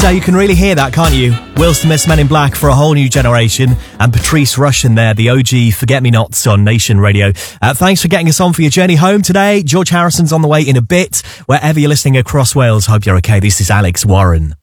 So you can really hear that, can't you? Will Smith's Men in Black for a whole new generation, and Patrice Rushen there, the OG Forget-Me-Nots on Nation Radio. Thanks for getting us on for your journey home today. George Harrison's on the way in a bit. Wherever you're listening across Wales, hope you're okay. This is Alex Warren.